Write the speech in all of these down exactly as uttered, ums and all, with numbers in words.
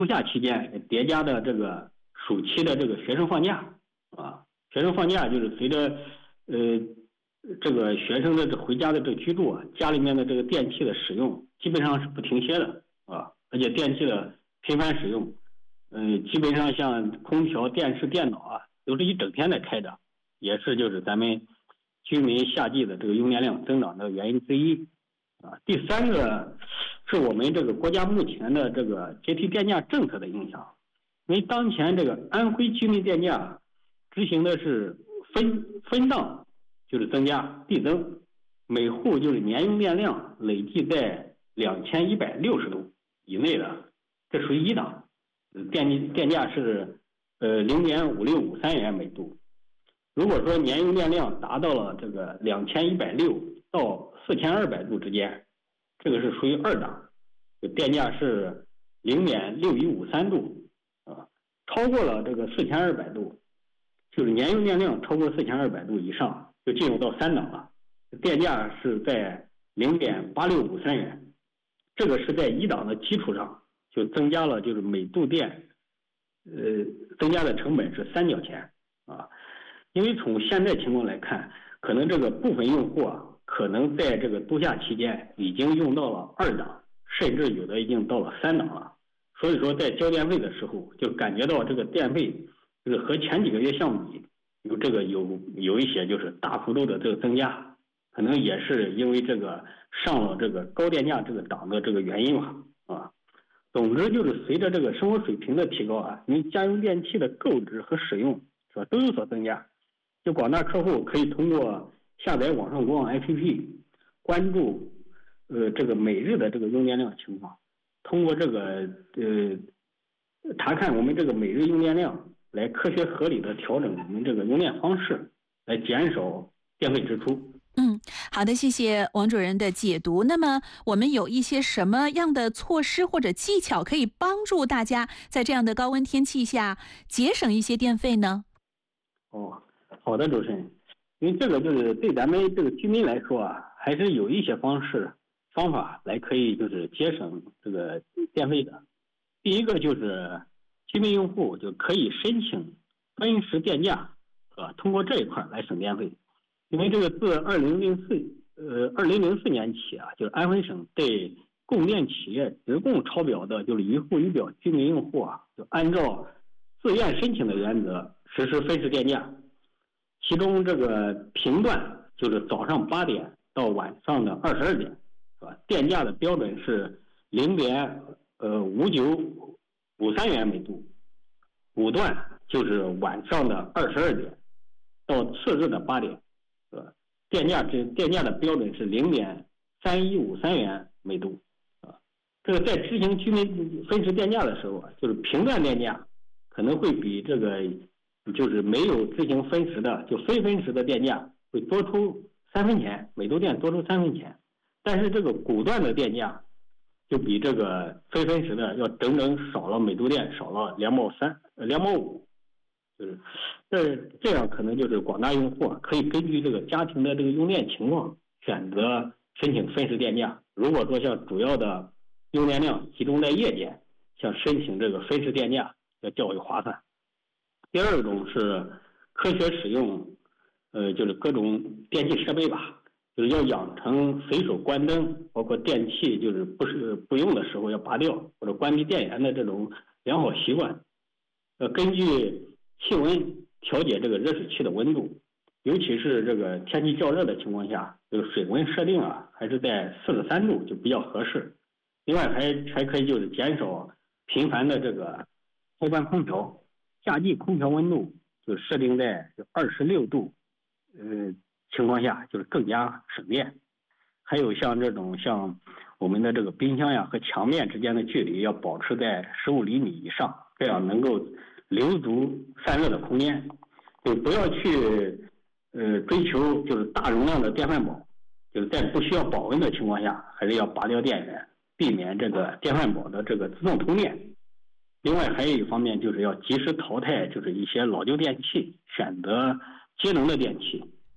暑假期间叠加的这个暑期的这个学生放假啊，学生放假就是随着呃这个学生的这回家的这个居住啊，家里面的这个电器的使用基本上是不停歇的啊，而且电器的频繁使用，呃，基本上像空调、电视、电脑啊，都是一整天在开着，也是就是咱们居民夏季的这个用电量增长的原因之一啊。第三个是我们这个国家目前的这个阶梯电价政策的影响，因为当前这个安徽居民电价执行的是分分档，就是增加递增，每户就是年用电量累计在两千一百六十度以内的，这属于一档，电电价是呃零点五六五三元每度。如果说年用电量达到了这个两千一百六到四千二百度之间，这个是属于二档，电价是零点六一五三度啊，超过了这个四千二百度，就是年用电量超过四千二百度以上，就进入到三档了，电价是在零点八六五三元，这个是在一档的基础上就增加了，就是每度电，呃，增加的成本是三角钱啊。因为从现在情况来看，可能这个部分用户啊，可能在这个度夏期间已经用到了二档，甚至有的已经到了三档了。所以说，在交电费的时候，就感觉到这个电费就是和前几个月相比，有这个有有一些就是大幅度的这个增加，可能也是因为这个上了这个高电价这个档的这个原因吧，啊。总之就是随着这个生活水平的提高啊，因为家用电器的购置和使用是吧都有所增加。就广大客户可以通过下载网上国网 A P P 关注呃这个每日的这个用电量情况，通过这个呃查看我们这个每日用电量，来科学合理的调整我们这个用电方式，来减少电费支出。 嗯，好的，谢谢王主任的解读。那么我们有一些什么样的措施或者技巧可以帮助大家在这样的高温天气下节省一些电费呢？ 哦，好的，主持人，因为这个就是对咱们这个居民来说啊，还是有一些方式方法来可以就是节省这个电费的。第一个就是居民用户就可以申请分时电价，啊，通过这一块来省电费。因为这个自二零零四呃二零零四年起啊，就是安徽省对供电企业直供超标的就是一户一表居民用户啊，就按照自愿申请的原则实施分时电价。其中这个频段就是早上八点到晚上的二十二点，是吧？电价的标准是零点呃五九五三元每度。五段就是晚上的二十二点到次日的八点，呃，电价这电价的标准是零点三一五三元每度，啊，这个在执行居民分时电价的时候啊，就是频段电价可能会比这个就是没有执行分时的就非分时的电价会多出三分钱，每度电多出三分钱，但是这个谷段的电价就比这个非分时的要整整少了每度电少了两毛三呃两毛五，就是这这样可能就是广大用户啊可以根据这个家庭的这个用电情况选择申请分时电价。如果说像主要的用电量集中在夜间，像申请这个分时电价要较为划算。第二种是科学使用，呃，就是各种电器设备吧，就是要养成随手关灯，包括电器就是不是不用的时候要拔掉或者关闭电源的这种良好习惯。呃，根据气温调节这个热水器的温度，尤其是这个天气较热的情况下，这个水温设定啊还是在四十三度就比较合适。另外还还可以就是减少频繁的这个开关空调。夏季空调温度就设定在二十六度，呃情况下就是更加省电。还有像这种像我们的这个冰箱呀和墙面之间的距离要保持在十五厘米以上，这样能够留足散热的空间。就不要去呃追求就是大容量的电饭煲，就是在不需要保温的情况下，还是要拔掉电源，避免这个电饭煲的这个自动通电。另外还有一方面就是要及时淘汰就是一些老旧电器，选择节能的电器。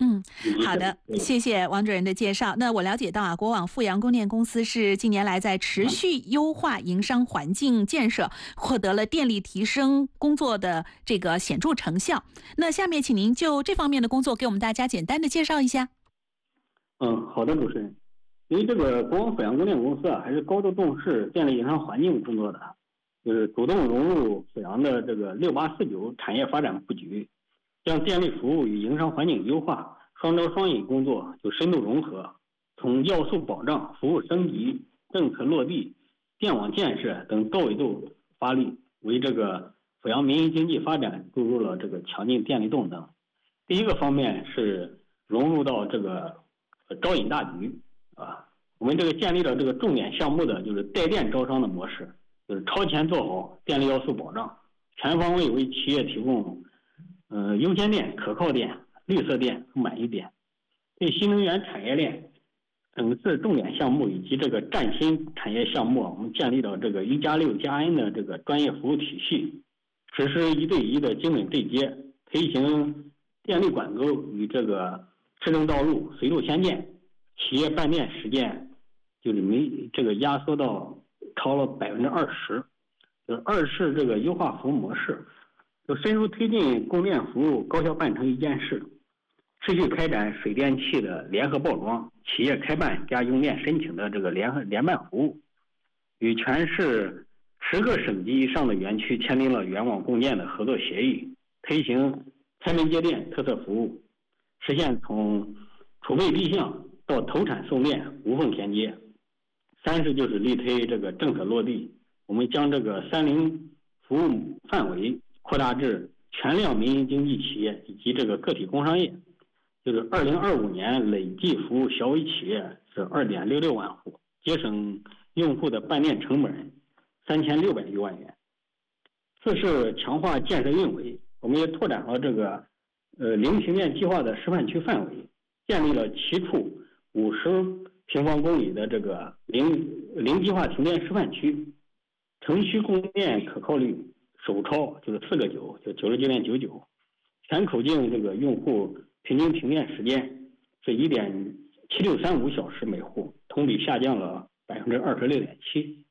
嗯，好的，谢谢王主任的介绍。那我了解到啊，国网富阳供电公司是近年来在持续优化营商环境建设，获得了电力提升工作的这个显著成效。那下面请您就这方面的工作给我们大家简单的介绍一下。 嗯，好的，主持人。因为这个国网富阳供电公司啊，还是高度重视电力营商环境工作的，就是主动融入阜阳的这个六八四九产业发展布局。将电力服务与营商环境优化双招双引工作就深度融合，从要素保障、服务升级、政策落地、电网建设等高维度发力，为这个阜阳民营经济发展注入了这个强劲电力动能。第一个方面是融入到这个招引大局啊，我们这个建立了这个重点项目的就是带电招商的模式，就是超前做好电力要素保障，全方位为企业提供呃，优先电、可靠电、绿色电和满意电。对新能源产业链省市重点项目以及这个崭新产业项目，我们建立了这个一加六加 N 的这个专业服务体系，实施一对一的精准对接，推行电力管沟与这个市政道路随路先建，企业办电时间就是没这个压缩到超了百分之二十，就是二是这个优化服务模式。就深入推进供电服务高效办成一件事，持续开展水电气的联合报装、企业开办加用电申请的这个联合联办服务，与全市十个省级以上的园区签订了原网供电的合作协议，推行开门接电特色服务，实现从储备地向到投产送电无缝衔接。三是就是力推这个政策落地，我们将这个三零服务范围扩大至全量民营经济企业以及这个个体工商业，就是二零二五年累计服务小微企业是二点六六万户，节省用户的办电成本三千六百余万元。四是强化建设运维，我们也拓展了这个呃零停电计划的示范区范围，建立了七处五十平方公里的这个零零计划停电示范区，城区供电可靠率首超就是四个九，就九十九点九九，全口径这个用户平均停电时间是一点七六三五小时每户，同比下降了百分之二十六点七。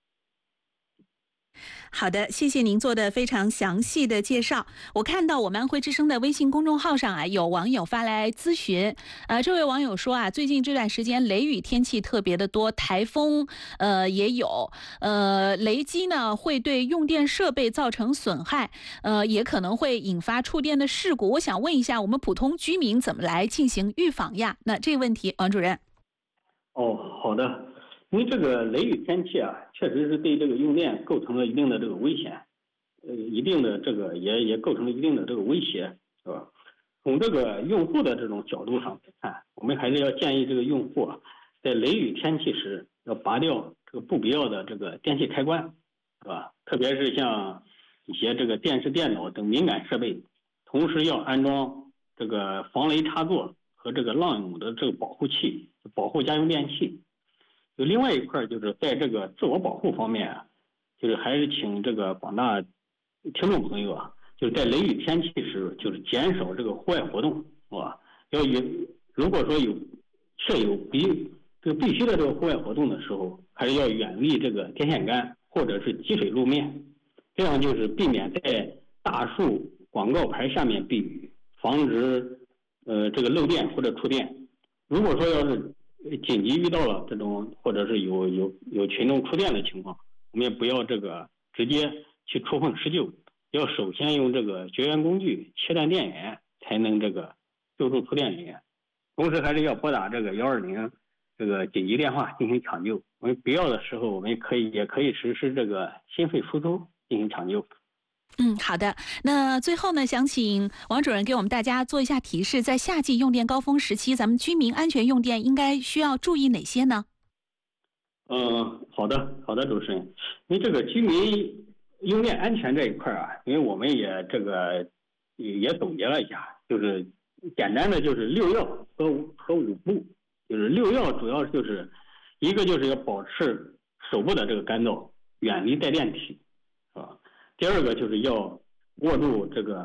好的，谢谢您做的非常详细的介绍。我看到我们安徽之声的微信公众号上啊，有网友发来咨询，呃，这位网友说啊，最近这段时间雷雨天气特别的多，台风呃也有，呃，雷击呢会对用电设备造成损害，呃，也可能会引发触电的事故。我想问一下，我们普通居民怎么来进行预防呀？那这个问题，王主任。 哦，好的。因为这个雷雨天气啊，确实是对这个用电构成了一定的这个危险，呃，一定的这个也也构成了一定的这个威胁，是吧？从这个用户的这种角度上来看，我们还是要建议这个用户啊，在雷雨天气时要拔掉这个不必要的这个电器开关，是吧？特别是像一些这个电视、电脑等敏感设备，同时要安装这个防雷插座和这个浪涌的这个保护器，保护家用电器。就另外一块就是在这个自我保护方面啊，就是还是请这个广大听众朋友啊，就是在雷雨天气时，就是减少这个户外活动，是吧？要有如果说有确有必这个必须的这个户外活动的时候，还是要远离这个电线杆或者是积水路面，这样就是避免在大树、广告牌下面避雨，防止呃这个漏电或者触电。如果说要是紧急遇到了这种或者是有有有群众触电的情况，我们也不要这个直接去触碰施救，要首先用这个绝缘工具切断电源，才能这个救助触电人员。同时还是要拨打这个幺二零这个紧急电话进行抢救。我们必要的时候，我们可以也可以实施这个心肺复苏进行抢救。 嗯，好的。那最后呢，想请王主任给我们大家做一下提示，在夏季用电高峰时期，咱们居民安全用电应该需要注意哪些呢？ 嗯，好的，好的，主持人。因为这个居民用电安全这一块啊，因为我们也这个也总结了一下，就是简单的就是六要和和五不。就是六要主要就是一个就是要保持手部的这个干燥，远离带电体，是吧？第二个就是要握住这个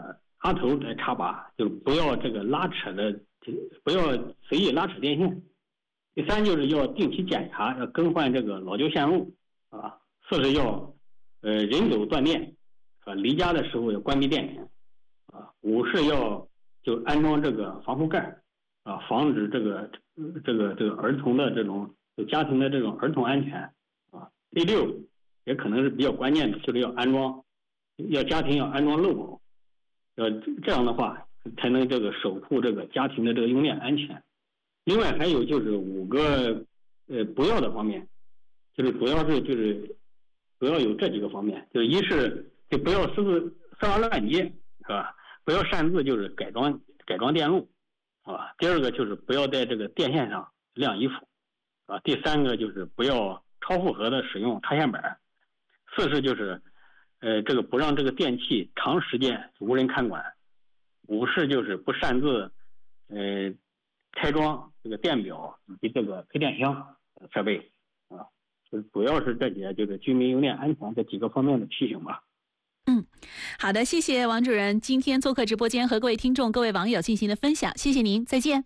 插头来插拔，就是不要这个拉扯的，不要随意拉扯电线。第三就是要定期检查，要更换这个老旧线路啊。四是要呃人走断电啊，离家的时候要关闭电源啊。五是要就安装这个防护盖啊，防止这个这个这个儿童的这种家庭的这种儿童安全啊。第六也可能是比较关键的，就是要安装，要家庭要安装漏保，要这样的话才能这个守护这个家庭的这个用电安全。另外还有就是五个呃不要的方面，就是主要是就是主要有这几个方面，就是一是就不要私自私拉乱接，是吧？不要擅自就是改装改装电路，啊。第二个就是不要在这个电线上晾衣服，啊。第三个就是不要超负荷的使用插线板。四是就是呃这个不让这个电器长时间无人看管。五是就是不擅自呃开装这个电表以及这个配电箱设备啊，就是主要是这些就是居民用电安全这几个方面的提醒吧。 嗯，好的，谢谢王主任今天做客直播间和各位听众、各位网友进行的分享，谢谢您，再见。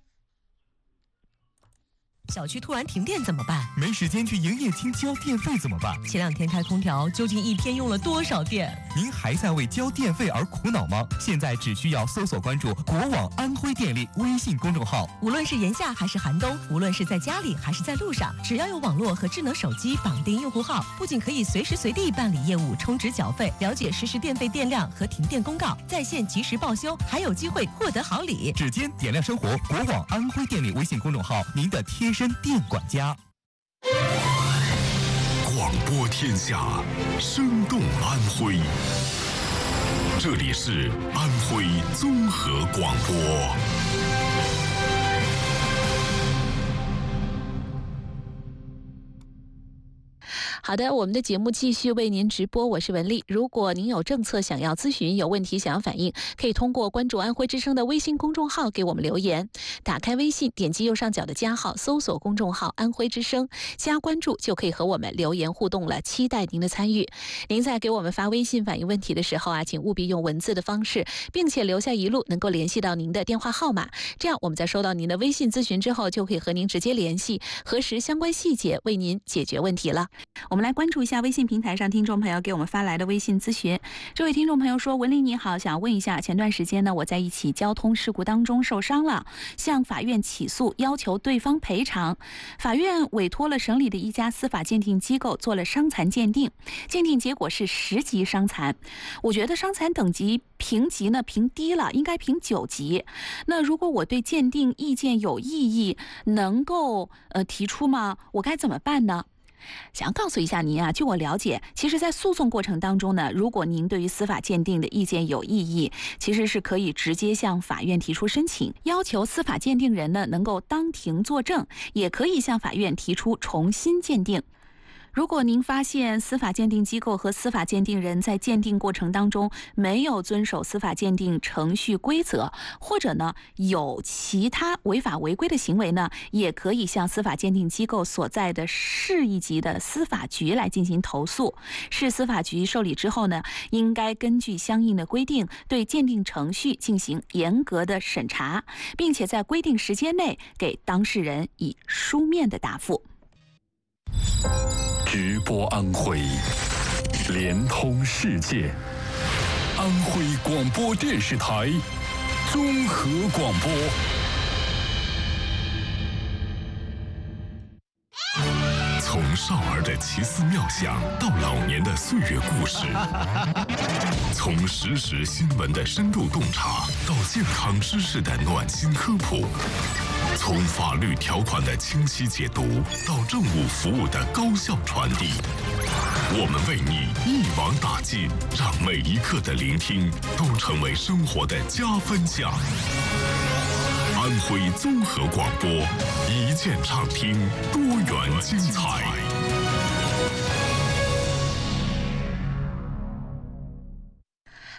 小区突然停电怎么办？ 没时间去营业厅交电费怎么办？ 前两天开空调，究竟一天用了多少电？ 您还在为交电费而苦恼吗？现在只需要搜索关注国网安徽电力微信公众号。 无论是炎夏还是寒冬，无论是在家里还是在路上，只要有网络和智能手机绑定用户号，不仅可以随时随地办理业务、充值缴费、了解实时电费电量和停电公告，在线及时报修，还有机会获得好礼。 指尖点亮生活，国网安徽电力微信公众号，您的贴身电管家。 广播天下，生动安徽。这里是安徽综合广播。 好的，我们的节目继续为您直播，我是文丽。如果您有政策想要咨询，有问题想要反映，可以通过关注安徽之声的微信公众号给我们留言。打开微信，点击右上角的加号，搜索公众号安徽之声，加关注就可以和我们留言互动了，期待您的参与。您在给我们发微信反映问题的时候啊，请务必用文字的方式，并且留下一路能够联系到您的电话号码，这样我们在收到您的微信咨询之后，就可以和您直接联系，核实相关细节，为您解决问题了。我们来关注一下微信平台上听众朋友给我们发来的微信咨询。这位听众朋友说：文丽你好，想问一下，前段时间呢，我在一起交通事故当中受伤了，向法院起诉，要求对方赔偿。法院委托了省里的一家司法鉴定机构做了伤残鉴定，鉴定结果是十级伤残。我觉得伤残等级评级呢评低了，应该评九级。那如果我对鉴定意见有异议，能够呃提出吗？我该怎么办呢？想要告诉一下您啊，据我了解，其实在诉讼过程当中呢，如果您对于司法鉴定的意见有异议，其实是可以直接向法院提出申请，要求司法鉴定人呢能够当庭作证，也可以向法院提出重新鉴定。如果您发现司法鉴定机构和司法鉴定人在鉴定过程当中没有遵守司法鉴定程序规则，或者呢有其他违法违规的行为呢，也可以向司法鉴定机构所在的市一级的司法局来进行投诉。市司法局受理之后呢，应该根据相应的规定对鉴定程序进行严格的审查，并且在规定时间内给当事人以书面的答复。 直播安徽，连通世界。安徽广播电视台综合广播。从少儿的奇思妙想到老年的岁月故事，从实时新闻的深度洞察到健康知识的暖心科普，从法律条款的清晰解读到政务服务的高效传递，我们为你一网打尽，让每一刻的聆听都成为生活的加分项。安徽综合广播，一键畅听，多元精彩。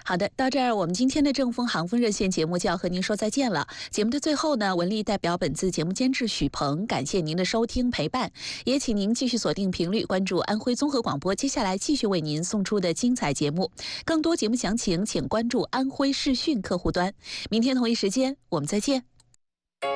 好的，到这儿我们今天的正风航风热线节目就要和您说再见了。节目的最后呢，文丽代表本次节目监制许鹏，感谢您的收听陪伴，也请您继续锁定频率，关注安徽综合广播，接下来继续为您送出的精彩节目。更多节目详情，请关注安徽视讯客户端。明天同一时间，我们再见。